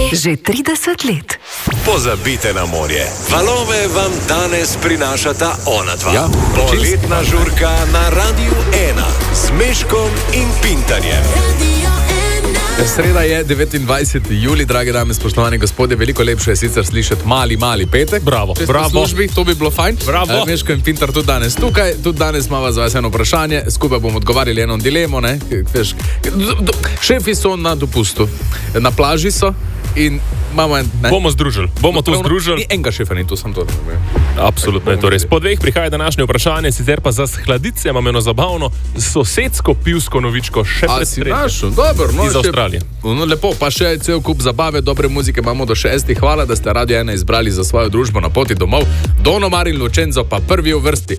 Že 30 let. Pozabite na morje. Valove vam danes prinašata ona dva. Ja, Poletna žurka na Radiu 1 z Meškom in Pintarjem. Sreda je 29. julij, drage dame, spoštovani gospodje. Veliko lepše je sicer slišati mali petek. Bravo, Če ste bravo. v službi, to bi bilo fajn. Bravo. Meško in Pintar tudi danes tukaj. Tudi danes imamo za vas eno vprašanje. Skupaj bomo odgovarjali eno dilemo. Ne? Šefi so na dopustu. Na plaži so in imamo en... Ne? Bomo združili. Bomo to združili. Ni enega šefa, ni tu sem to. Absolutno je to res. Po dveh prihaja današnje vprašanje, sicer pa za skladice imam eno zabavno sosedsko pivsko novičko še A pred si tretjo. našel? Dobro, no, Iz Avstralije. No, lepo, pa še cel kup zabave, dobre muzike imamo do 6. Hvala, da ste Radio 1 izbrali za svojo družbo na poti domov. Dono Marin Lučenzo pa prvi v vrsti.